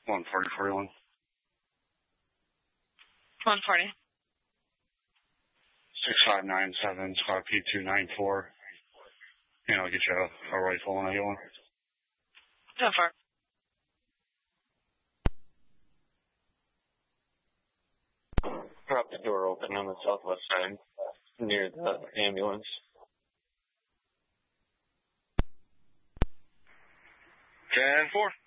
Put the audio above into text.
14041. 140. 6597, squad P294. And I'll get you a rifle when I get one. Go for it. Prop the door open on the southwest side, near the ambulance. 10-4.